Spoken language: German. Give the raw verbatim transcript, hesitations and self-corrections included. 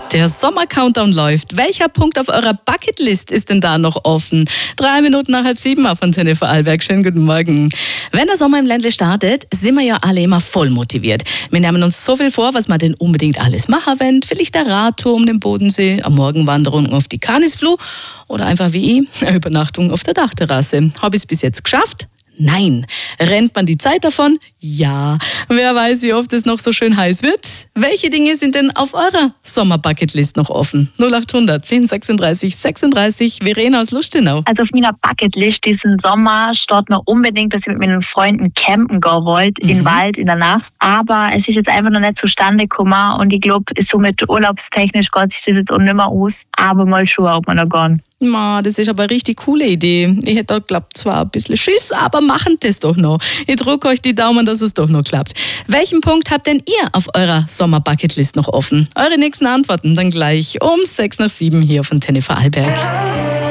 Der Sommer-Countdown läuft. Welcher Punkt auf eurer Bucketlist ist denn da noch offen? Drei Minuten nach halb sieben auf Antenne Vorarlberg. Schönen guten Morgen. Wenn der Sommer im Ländle startet, sind wir ja alle immer voll motiviert. Wir nehmen uns so viel vor, was wir denn unbedingt alles machen wollen. Vielleicht eine Radtour um den Bodensee, eine Morgenwanderung auf die Kanisfluh oder einfach wie ich, eine Übernachtung auf der Dachterrasse. Habe ich es bis jetzt geschafft? Nein. Rennt man die Zeit davon? Ja. Wer weiß, wie oft es noch so schön heiß wird? Welche Dinge sind denn auf eurer Sommer-Bucketlist noch offen? null acht hundert zehn sechsunddreißig sechsunddreißig. Verena aus Lustenau. Also auf meiner Bucketlist diesen Sommer steht noch unbedingt, dass ich mit meinen Freunden campen gehen wollte, mhm. im Wald, in der Nacht. Aber es ist jetzt einfach noch nicht zustande gekommen und ich glaube, somit urlaubstechnisch geht sich das jetzt auch nicht mehr aus. Aber mal schauen, ob wir noch gehen. Ma, das ist aber eine richtig coole Idee. Ich hätte da, glaubt, zwar ein bisschen Schiss, aber machen das doch noch. Ich drücke euch die Daumen, dass es doch noch klappt. Welchen Punkt habt denn ihr auf eurer Sommer-Bucketlist noch offen? Eure nächsten Antworten dann gleich um sechs nach sieben hier auf Antenne Vorarlberg.